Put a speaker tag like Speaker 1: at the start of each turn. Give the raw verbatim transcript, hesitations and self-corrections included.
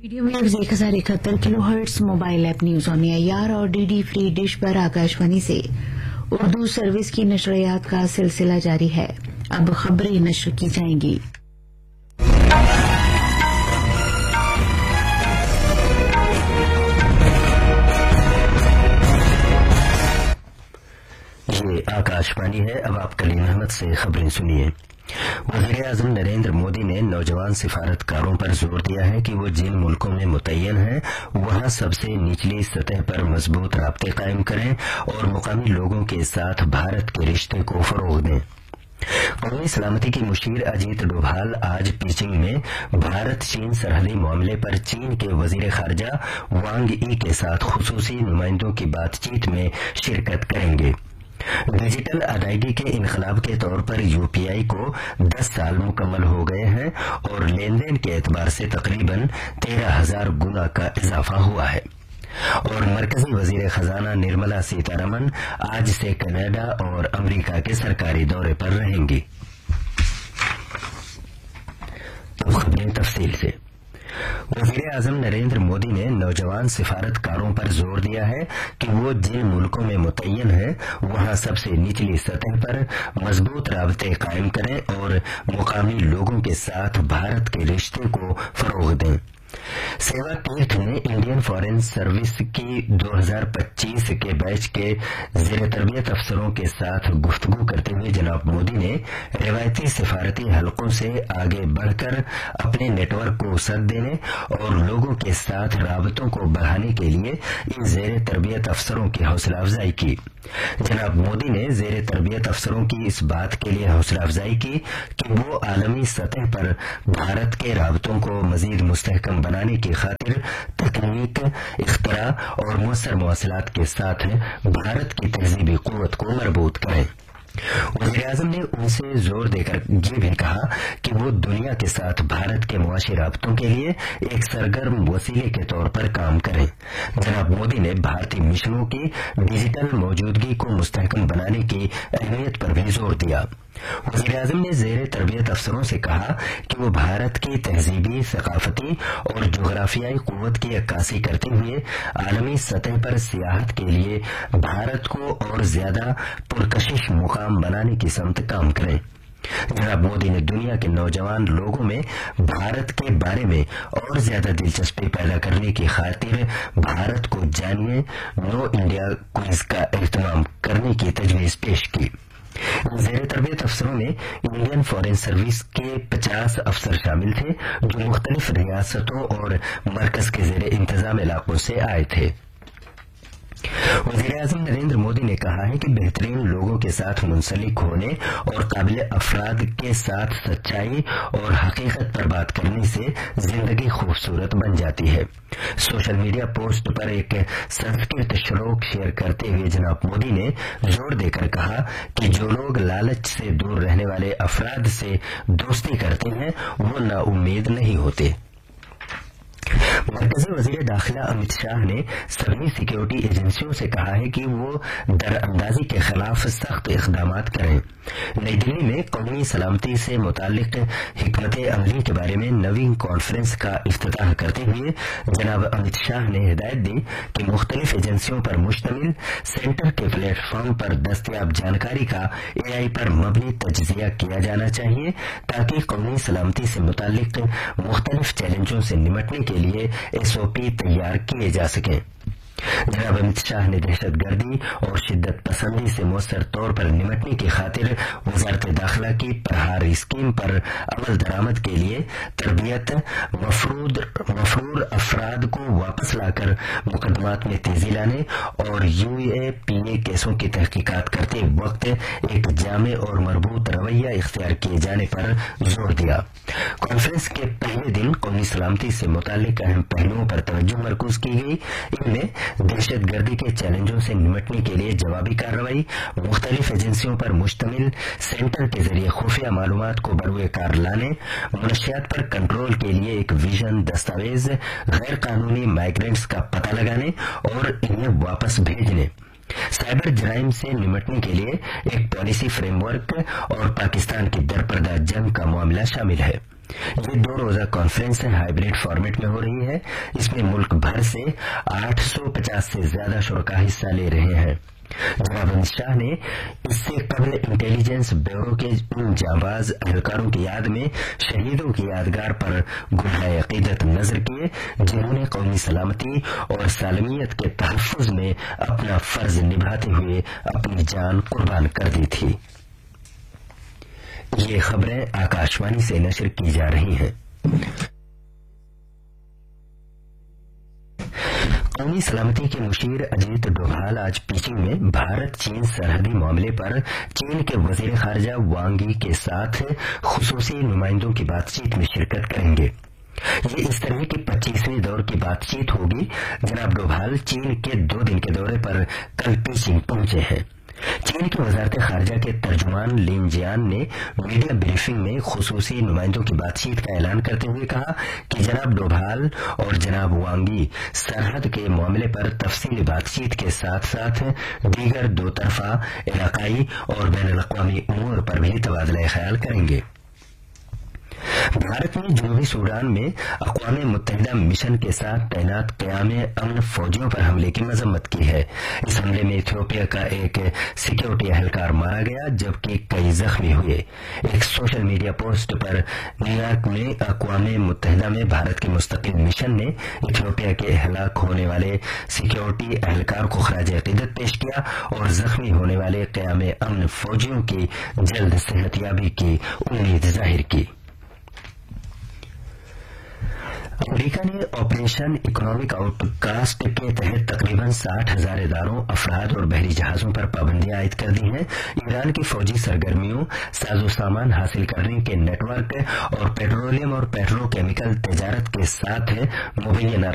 Speaker 1: Medium waves एक हजार इकहत्तर kilo hertz mobile app news on AIR और डीडी फ्री डिश पर आकाशवाणी से उर्दू सर्विस की नशरियात का सिलसिला जारी है। अब खबरें नश्र की जाएंगी।
Speaker 2: ये आकाशवाणी है। अब आप कलीम अहमद से खबरें सुनिए। वज़ीर आज़म नरेंद्र मोदी ने नौजवान सिफारतकारों पर जोर दिया है कि वो जिन मुल्कों में मुतय्यन हैं वहां सबसे निचली सतह पर मजबूत राब्ते कायम करें और मुकामी लोगों के साथ भारत के रिश्ते को फरोग दें। कौमी सलामती की मुशीर अजीत डोभाल आज पीचिंग में भारत चीन सरहदी मामले पर चीन के वजीर खारजा वांग ई के साथ खुसूसी नुमाइंदों की बातचीत में शिरकत करेंगे। डिजिटल अदायगी के इनकलाब के तौर पर यूपीआई को दस साल मुकम्मल हो गए हैं और लेन देन के एतबार से तकरीबन तेरह हजार गुना का इजाफा हुआ है। और मरकजी वजीर खजाना निर्मला सीतारमन आज से कनाडा और अमेरिका के सरकारी दौरे पर रहेंगी। तो खबरें तफसील से। वज़ीर आज़म नरेंद्र मोदी ने नौजवान सिफारतकारों पर जोर दिया है कि वो जिन मुल्कों में मुतय्यन हैं वहां सबसे निचली सतह पर मजबूत राबते कायम करें और मुकामी लोगों के साथ भारत के रिश्ते को फरोग दें। सेवा तीर्थ में इंडियन फॉरेन सर्विस की दो हजार पच्चीस के बैच के ज़ेर तरबियत अफसरों के साथ गुफ्तगू करते हुए जनाब मोदी ने रिवायती सिफारती हलकों से आगे बढ़कर अपने नेटवर्क को वसअत देने और लोगों के साथ राबतों को बढ़ाने के लिए इन ज़ेर तरबियत अफसरों की हौसला अफजाई की। जनाब मोदी ने ज़ेर तरबियत अफसरों की इस बात के लिए हौसला अफजाई की कि वो आलमी सतह पर भारत के राबतों को मजीद मुस्तहकम बनाने की खातिर तकनीक, इख्तरा और मुअस्सर मवासिलात के साथ भारत की तहजीबी कुव्वत को मजबूत करें। वज़ीर आज़म ने उनसे जोर देकर ये भी कहा कि वो दुनिया के साथ भारत के मुआशी राबतों के लिए एक सरगर्म वसीले के तौर पर काम करें। जनाब मोदी ने भारतीय मिशनों की डिजिटल मौजूदगी को मुस्तहकम बनाने की अहमियत पर भी जोर दिया। वज़ीर आज़म ने ज़ेर तरबियत अफसरों से कहा कि वो भारत की तहजीबी, सकाफती और जोग्राफियाई कुव्वत की अक्कासी करते हुए आलमी सतह पर सियाहत के लिए भारत को और ज्यादा पुरकशिश मुकाम बनाने की समत काम करें। जनाब मोदी ने दुनिया के नौजवान लोगों में भारत के बारे में और ज्यादा दिलचस्पी पैदा करने की खातिर भारत को जानिए नो इंडिया क्विज का एहतमाम करने की तजवीज पेश की। ज़ेर तरबियत अफसरों में इंडियन फॉरेन सर्विस के पचास अफसर शामिल थे जो मुख्तलिफ रियासतों और मरकज के ज़ेर इंतजाम इलाकों से आए थे। वज़ीर आज़म नरेंद्र मोदी ने कहा है कि बेहतरीन लोगों के साथ मुंसलिक होने और काबिल अफराद के साथ सच्चाई और हकीकत पर बात करने से जिंदगी खूबसूरत बन जाती है। सोशल मीडिया पोस्ट पर एक संस्कृत श्लोक शेयर करते हुए जनाब मोदी ने जोर देकर कहा कि जो लोग लालच से दूर रहने वाले अफराद से दोस्ती करते हैं वो नाउम्मीद नहीं होते। मरकजी वजीर दाखिला अमित शाह ने सभी सिक्योरिटी एजेंसियों से कहा है कि वो दरअंदाजी के खिलाफ सख्त इकदाम करें। नई दिल्ली में कौमी सलामती से मुतालिक हिकमत अमली के बारे में नवीन कॉन्फ्रेंस का इफ्तिताह करते हुए जनाब अमित शाह ने हिदायत दी कि मुख्तलिफ एजेंसियों पर मुश्तमिल सेंटर के प्लेटफॉर्म पर दस्तयाब जानकारी का एआई पर मबनी तज्जिया किया जाना चाहिए ताकि कौमी सलामती से मुतालिक मुख्तलिफ चैलेंजों से निपटने के लिए एसओपी तैयार किए जा सकें। जनाब अमित शाह ने दहशत गर्दी और शिद्दत पसंदी से मौसर तौर पर निपटने की खातिर वजारत दाखिला की प्रहार स्कीम पर अमल दरामद के लिए तरबियत, मफरूर अफराद को वापस लाकर मुकदमात में तेजी लाने और यूएपीए केसों की तहकीकात करते वक्त एक जामे और मरबूत रवैया इख्तियार किए जाने पर जोर दिया। कॉन्फ्रेंस के पहले दिन कौमी सलामती से मुतालिक अहम पहलुओं पर तवज्जो मरकूज की गई। इनमें दहशत गर्दी के चैलेंजों से निपटने के लिए जवाबी कार्रवाई, मुख्तलिफ एजेंसियों पर मुश्तमिल सेंटर के जरिए खुफिया मालूमात को बरूए कार लाने, मनशियात पर कंट्रोल के लिए एक विजन दस्तावेज, गैर कानूनी माइग्रेंट्स का पता लगाने और इन्हें वापस भेजने, साइबर जराइम से निपटने के लिए एक पॉलिसी फ्रेमवर्क और पाकिस्तान की दरपर्दा जंग का मामला शामिल है। یہ دو روزہ کانفرنس ہائبریڈ فارمیٹ میں ہو رہی ہے. اس میں ملک بھر سے آٹھ سو پچاس سے زیادہ شرکاء حصہ لے رہے ہیں. جناب امت شاہ نے اس سے قبل انٹیلیجنس بیورو کے ان جانباز اہلکاروں کی یاد میں شہیدوں کی یادگار پر گلہائے عقیدت نظر کیے جنہوں نے قومی سلامتی اور سالمیت کے تحفظ میں اپنا فرض نبھاتے ہوئے اپنی جان قربان کر دی تھی. یہ خبریں آکاشوانی سے نشر کی جا رہی ہیں. قومی سلامتی کے مشیر اجیت ڈوبھال آج پیکنگ میں بھارت چین سرحدی معاملے پر چین کے وزیر خارجہ وانگ ای کے ساتھ خصوصی نمائندوں کی بات چیت میں شرکت کریں گے. یہ اس طرح کی پچیسویں دور کی بات چیت ہوگی. جناب ڈوبھال چین کے دو دن کے دورے پر کل پیکنگ پہنچے ہیں. چین کی وزارت خارجہ کے ترجمان لین جیان نے میڈیا بریفنگ میں خصوصی نمائندوں کی بات چیت کا اعلان کرتے ہوئے کہا کہ جناب ڈوبھال اور جناب وانگ ای سرحد کے معاملے پر تفصیلی بات چیت کے ساتھ ساتھ دیگر دو طرفہ علاقائی اور بین الاقوامی امور پر بھی تبادلہ خیال کریں گے. بھارت نے جنوبی سوڈان میں اقوام متحدہ مشن کے ساتھ تعینات قیام امن فوجیوں پر حملے کی مذمت کی ہے. اس حملے میں ایتھوپیا کا ایک سیکیورٹی اہلکار مارا گیا جبکہ کئی زخمی ہوئے. ایک سوشل میڈیا پوسٹ پر نیو یارک میں اقوام متحدہ میں بھارت کے مستقل مشن نے ایتھوپیا کے ہلاک ہونے والے سیکیورٹی اہلکار کو خراج عقیدت پیش کیا اور زخمی ہونے والے قیام امن فوجیوں کی جلد صحت یابی کی امید ظاہر کی. امریکہ نے آپریشن اکنامک آؤٹ کاسٹ کے تحت تقریباً ساٹھ ہزار اداروں افراد اور بحری جہازوں پر پابندیاں عائد کر دی ہیں. ایران کی فوجی سرگرمیوں ساز و سامان حاصل کرنے کے نیٹ ورک اور پیٹرولیم اور پیٹرو کیمیکل تجارت کے ساتھ مبینہ